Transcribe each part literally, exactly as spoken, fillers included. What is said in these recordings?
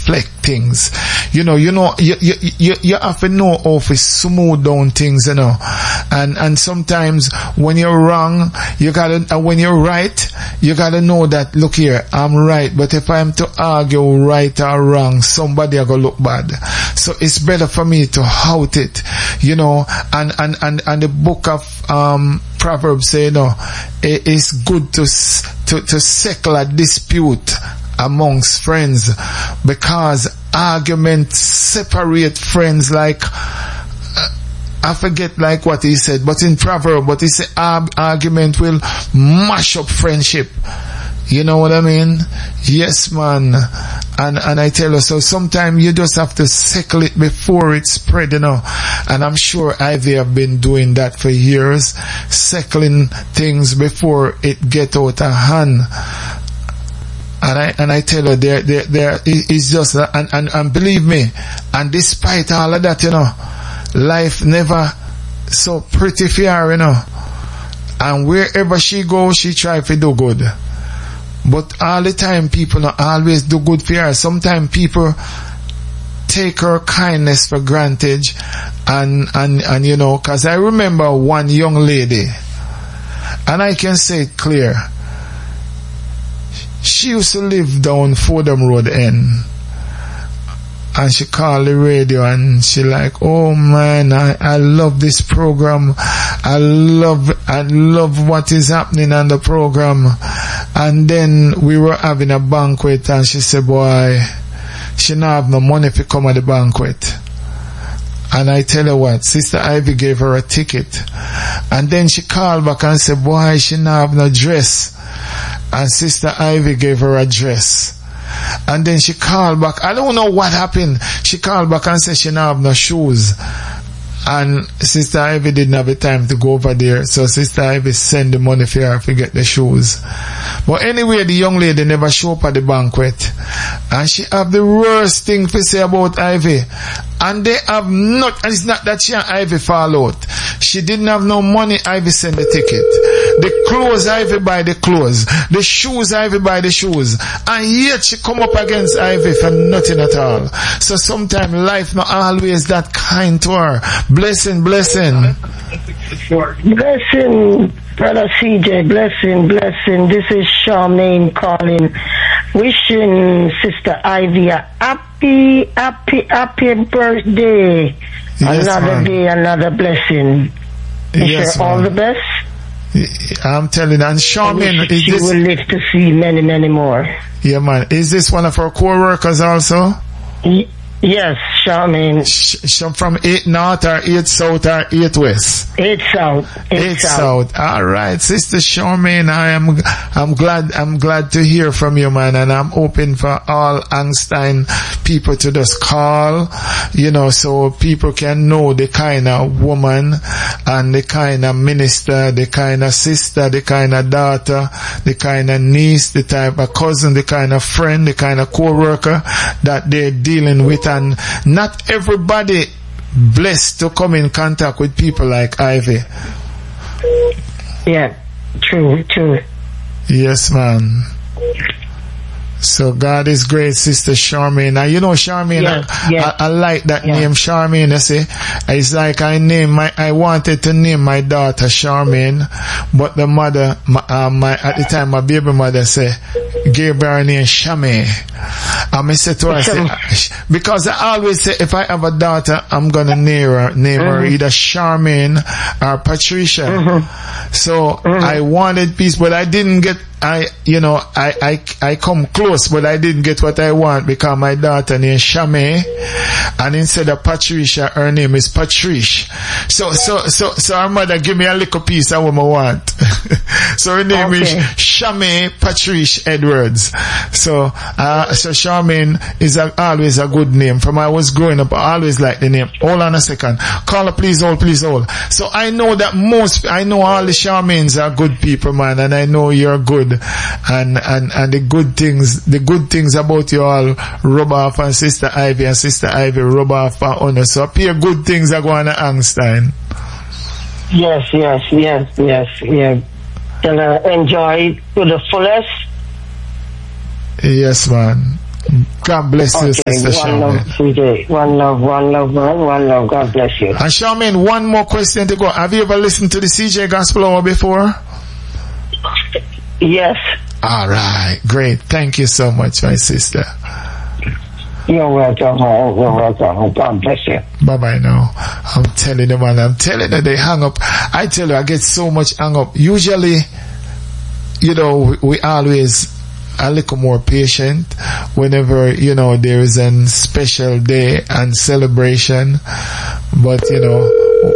deflect things. You know, you know, you, you, you, you have to know how to smooth down things, you know. And, and sometimes when you're wrong, you gotta, and when you're right, you gotta know that, look here, I'm right, but if I'm to argue right or wrong, somebody are gonna look bad. So it's better for me to out it, you know, and, and, and, and the book of, um, Proverbs say, you know, it is good to, to, to settle a dispute amongst friends, because arguments separate friends like, uh, I forget like what he said, but in Proverbs, but he said arg- argument will mash up friendship. You know what I mean? Yes, man. And, and I tell you, so sometimes you just have to settle it before it spread, you know. And I'm sure Ivy have been doing that for years, settling things before it get out of hand. And I, and I tell you, there, there, there is just, and, and, and believe me, and despite all of that, you know, life never so pretty for her, you know. And wherever she goes, she try to do good. But all the time, people not always do good for her. Sometimes people take her kindness for granted. And, and, and you know, cause I remember one young lady, and I can say it clear. She used to live down Fordham Road End. And she called the radio and she like, oh man, I, I love this program. I love, I love what is happening on the program. And then we were having a banquet and she said, boy, she not have no money to come at the banquet. And I tell her what, Sister Ivy gave her a ticket. And then she called back and said, boy, she not have no dress. And Sister Ivy gave her a dress. And then she called back. I don't know what happened. She called back and said she didn't have no shoes. And Sister Ivy didn't have the time to go over there. So Sister Ivy sent the money for her to get the shoes. But anyway, the young lady never showed up at the banquet. And she have the worst thing to say about Ivy. And they have not, and it's not that she and Ivy fall out. She didn't have no money, Ivy sent the ticket. The clothes, Ivy buy the clothes. The shoes, Ivy buy the shoes. And yet she come up against Ivy for nothing at all. So sometimes life not always that kind to her. Blessing, blessing. Blessing, Brother C J, blessing, blessing. This is Charmaine calling. Wishing Sister Ivy a happy, happy, happy birthday. Yes, another man. Day, another blessing. Wish yes, her all the best. I'm telling you, and Charmaine, is she this... will live to see many, many more. Yeah, man. Is this one of our co-workers also? Y- yes, Charmaine. Sh- sh- from eight North or eight South or eight West? eight South. eight South. South. All right, Sister Charmaine, I am, I'm glad, I'm glad to hear from you, man, and I'm open for all Einstein people to just call, you know, so people can know the kind of woman and the kind of minister, the kind of sister, the kind of daughter, the kind of niece, the type of cousin, the kind of friend, the kind of co-worker that they're dealing with. And not everybody blessed to come in contact with people like Ivy. Yeah, true, true. Yes, man. So God is great, Sister Charmaine. Now you know Charmaine, yes, I, yes. I, I like that yes. name, Charmaine. I say it's like I name my, I wanted to name my daughter Charmaine, but the mother, my, uh, my at the time my baby mother say gave her name Shame. And I said to her, I say, because I always say if I have a daughter, I'm gonna name her, name mm-hmm. her either Charmaine or Patricia. Mm-hmm. So mm-hmm. I wanted peace, but I didn't get. I, you know, I, I, I come close, but I didn't get what I want because my daughter named Shame, and instead of Patricia, her name is Patrice. So, so, so, so her mother give me a little piece of what I want. So her name okay. is Shame Patrice Edwards. So, uh, so Charmaine is a, always a good name. From I was growing up, I always liked the name. Hold on a second. Caller, please hold, please hold. So I know that most, I know all the Charmaines are good people, man, and I know you're good. And, and, and the good things, the good things about you all rub off on Sister Ivy, and Sister Ivy rub off on us. So appear good things are going to Einstein. Yes, yes, yes, yes, yeah. Can uh, enjoy to the fullest. Yes, man. God bless you, okay, Sister one Charmaine. love, C J. One love, one love, one, one love. God bless you. And Charmaine, one more question to go. Have you ever listened to the C J Gospel Hour before? Yes. All right, great. Thank you so much, my sister. You're welcome. You're welcome. God bless you. Bye bye now. I'm telling you, man. I'm telling you, they hang up. I tell you, I get so much hang up. Usually, you know, we always a little more patient whenever, you know, there is a special day and celebration. But, you know,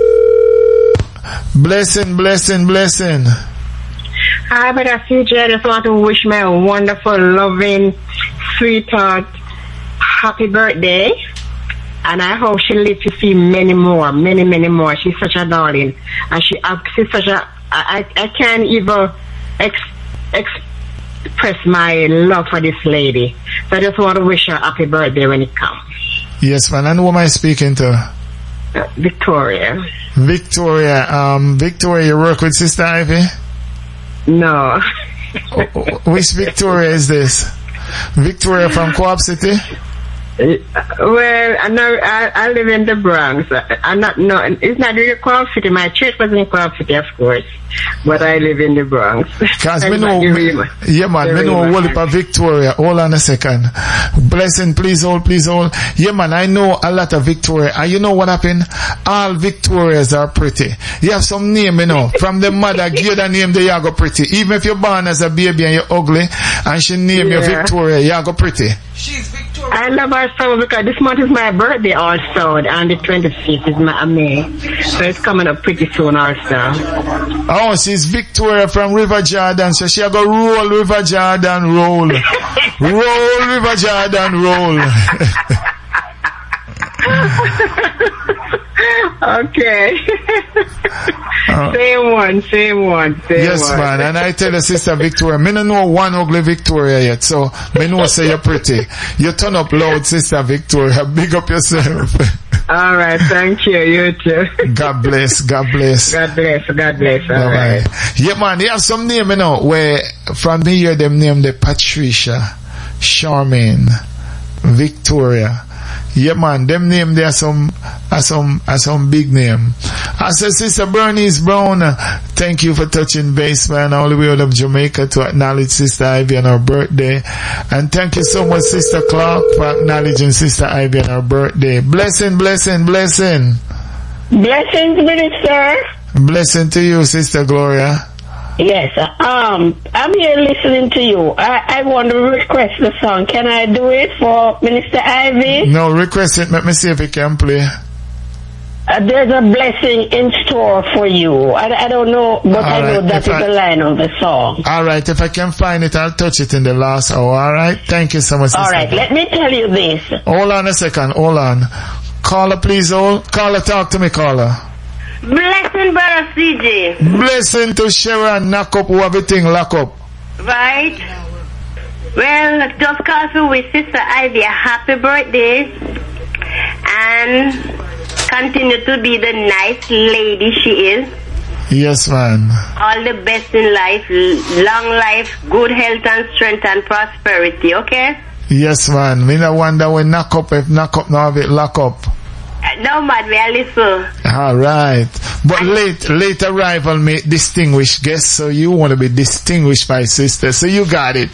blessing, blessing, blessing. Hi, Brother C J. I just want to wish my wonderful, loving, sweetheart happy birthday. And I hope she lives to see many more, many, many more. She's such a darling. And she, she's such a, I, I can't even ex, express my love for this lady. So I just want to wish her happy birthday when it comes. Yes, man. And who am I speaking to? Uh, Victoria. Victoria. Um, Victoria, you work with Sister Ivy? No. Which Victoria is this? Victoria from Co-op City? Well, I know I, I live in the Bronx. I, I'm not. No, it's not really Co-op City. My church was in Co-op City, of course, but I live in the Bronx. Cause me know, me, yeah, man. Me know hold up Victoria. Hold on a second. Blessing, please hold, please hold. Yeah, man. I know a lot of Victoria, and you know what happened? All Victorias are pretty. You have some name, you know, from the mother give the name they are go pretty. Even if you're born as a baby and you're ugly, and she name yeah. you Victoria, you are go pretty. She's Victoria. I love her so because this month is my birthday also, and the twenty-fifth is my May, so it's coming up pretty soon also. Oh, she's Victoria from River Jordan, so she go roll River Jordan, roll, roll River Jordan, roll. Okay. uh, same one, same one, same yes, one. man. And I tell the Sister Victoria, me don't know one ugly Victoria yet, so me know say you're pretty. You turn up loud, Sister Victoria. Big up yourself. All right, thank you. You too. God bless, God bless. God bless, God bless. All All right. right. Yeah, man, you have some name, you know, where from me hear them name the Patricia, Charmaine, Victoria. Yeah, man, them name there are some, are some, are some big name. I said, Sister Bernice Brown, thank you for touching base, man, all the way out of Jamaica to acknowledge Sister Ivy on her birthday. And thank you so much, Sister Clark, for acknowledging Sister Ivy on her birthday. Blessing, blessing, blessing. Blessings, Minister. Blessing to you, Sister Gloria. Yes, um, I'm here listening to you. I, I want to request the song. Can I do it for Minister Ivy? No, request it. Let me see if it can play. Uh, there's a blessing in store for you. I, I don't know, but all I know right, that is I, the line of the song. All right, if I can find it, I'll touch it in the last hour. All right, thank you so much. All right, let me tell you this. Hold on a second. Hold on. Caller, please hold. Caller, talk to me, caller. Blessing, Brother C J. Blessing to Sharon, knock up everything, lock up. Right. Well, just call to wish Sister Ivy a happy birthday and continue to be the nice lady she is. Yes, man. All the best in life, long life, good health and strength and prosperity, okay? Yes, man. Me no wonder when knock up, if knock up now have it lock up. No, man, we are listening. All right. But late, late arrival may distinguished guests, so you want to be distinguished, my sister, so you got it.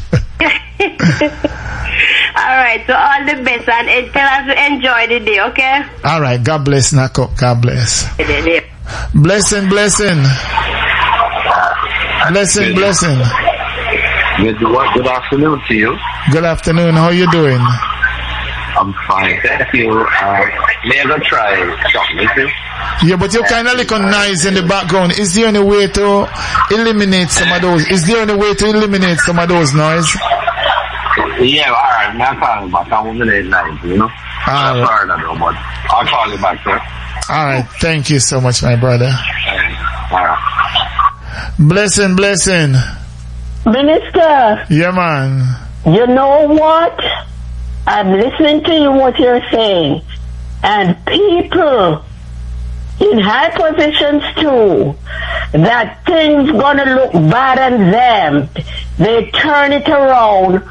All right, so all the best, and tell us to enjoy the day, okay? All right, God bless, knock up, God bless. Blessing, blessing. Blessing, blessing. Good, good afternoon to you. Good afternoon, how you doing? I'm fine, thank you. Uh, may I go try something? Yeah, but you're kind of like a noise in the background. Is there any way to eliminate some of those? Is there any way to eliminate some of those noise? Yeah, alright, I'm calling back. I'm going to night, you know? I'm right. sorry, no, but I'll call you back, sir. Alright, thank you so much, my brother. Alright. Blessing, blessing. Minister. Yeah, man. You know what? I'm listening to you what you're saying. And people in high positions too, that things gonna look bad on them, they turn it around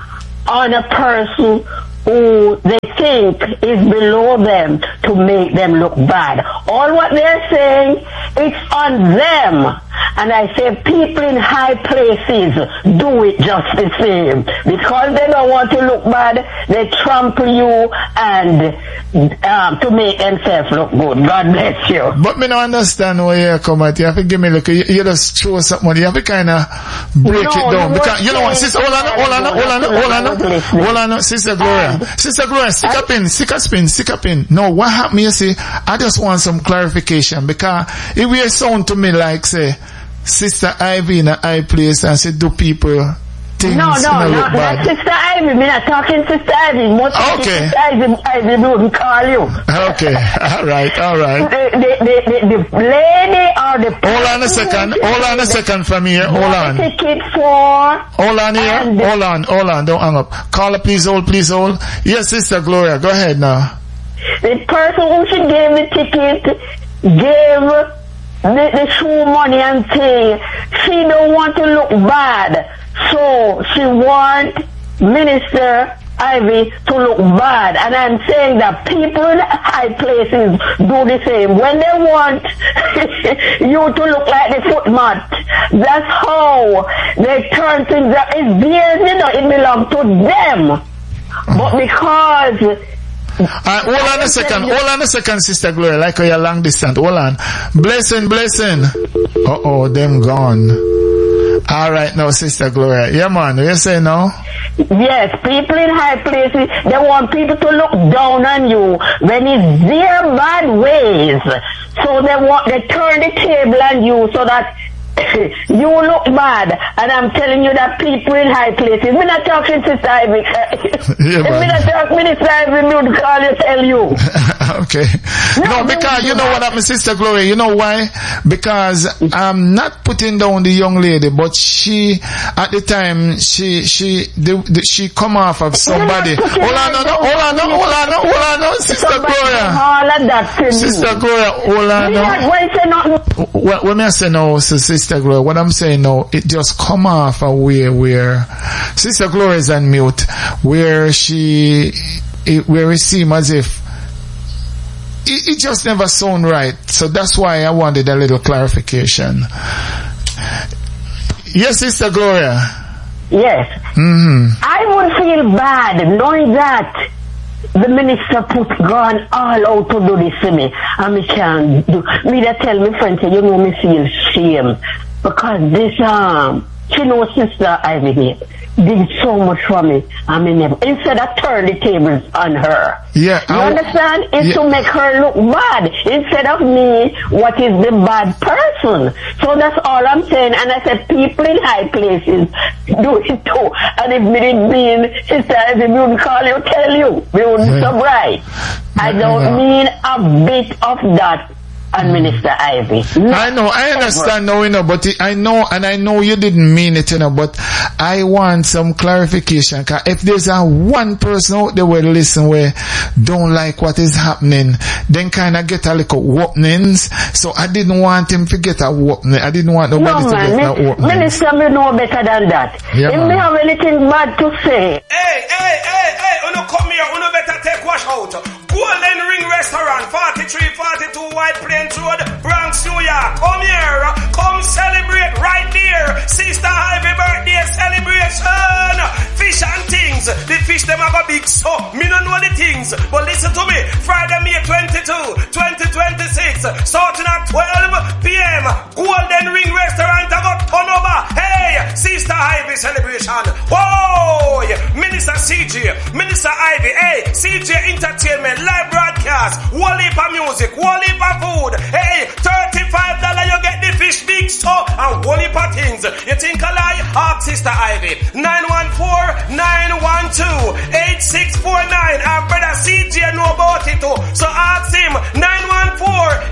on a person who they think is below them to make them look bad. All what they're saying, it's on them. And I say people in high places do it just the same. Because they don't want to look bad, they trample you and um, to make themselves look good. God bless you. But me don't understand where you come at. You have to give me look. You, you just throw something. You have to kind of break no, it down. You Because you know what, sister, hold on, hold on, hold on, hold on, hold on, hold on, sister Gloria, sister Gloria, stick up in, stick a spin, stick up in. No, what happened? You see, I just want some clarification because it will sound to me like say. Sister Ivy in a high place and say, do people things no, no, no, look bad? Not Sister Ivy. We're not talking Sister Ivy. Most okay. Sister Ivy, Ivy wouldn't call you. Okay, all right, all right. The, the, the, the, the lady or the... Hold on a second, hold on a second from here, hold on. Ticket for... Hold on here, hold on, hold on, don't hang up. Caller, please hold, please hold. Yes, Sister Gloria, go ahead now. The person who she gave the ticket gave... The, the shoe money and thing, she don't want to look bad, so she want Minister Ivy to look bad. And I'm saying that people in high places do the same. When they want you to look like the footmat, that's how they turn things up. It's theirs, you know, it belongs to them. But because... Uh, hold on a second, hold on a second, Sister Gloria, like you're long distance. Hold on. Blessing, blessing. Uh oh, them gone. Alright now, Sister Gloria. Yeah, man, what you say now? Yes, people in high places, they want people to look down on you when it's their bad ways. So they want, they turn the table on you so that you look bad, and I'm telling you that people in high places. We're not talking Sister Ivy. Yeah, we're not talking Minister Ivy. We would call you, tell you. Okay. No, no because you know what happened, Sister Gloria. You know why? Because I'm not putting down the young lady, but she at the time she she the, the, she come off of somebody. Hold on, no, no, hold on, no, hold on, no, hold on, no, Sister Gloria. All of that. Sister Gloria, hold on, no. What when I say no, Sister Gloria, what I'm saying now, it just come off a way where Sister Gloria is on mute, where she, it, where it seems as if it, it just never sound right. So that's why I wanted a little clarification. Yes, Sister Gloria. Yes. Mm-hmm. I would feel bad knowing that the minister put God all out to do this to me, and me can't do. Me that tell me friends, say, you know, me feel shame because this um, she knows Sister Ivy here did so much for me, and me never. Instead of turn the tables on her. Yeah, you I, understand? It's yeah. to make her look bad instead of me. What is the bad person? So that's all I'm saying. And I said, people in high places do it too. And if we didn't mean Sister Ivy, we wouldn't call you, tell you, we wouldn't yeah. surprise. I don't yeah. mean a bit of that. And Minister Ivy. No, I know, I understand now, you know, but it, I know, and I know you didn't mean it, you know, but I want some clarification, cause if there's a one person out there where listen where don't like what is happening, then kind of get a little whoopings, so I didn't want him to get a whooping. I didn't want nobody no, to man, get a whooping. Minister, me know better than that. Yeah, if me have anything bad to say. Hey, hey, hey, hey, uno come here, uno better take wash out. Golden Ring Restaurant, forty-three forty-two White Plains Road, Bronx, New York. Come here, come celebrate right there. Sister Ivy birthday celebration. Fish and things. The fish them have a big so. Me don't know the things, but listen to me. Friday, May twenty-second, twenty twenty-six, starting at twelve p.m. Golden Ring Restaurant, I got turn over. Hey, Sister Ivy celebration. Whoa, Minister C J, Minister Ivy. Hey, C J Entertainment. Live broadcast, whole heap of music, whole heap of food. Hey, thirty-five dollars you get the fish big store and whole heap of things. You think a lie? Ask Sister Ivy. nine one four, nine one two, eight six four nine. Our brother C J know about it too. So ask him. nine one four